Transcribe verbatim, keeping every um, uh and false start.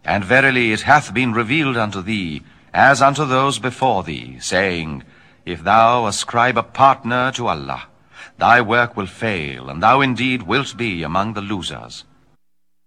And verily it hath been revealed unto thee, as unto those before thee, saying, If thou ascribe a partner to Allah, thy work will fail, and thou indeed wilt be among the losers.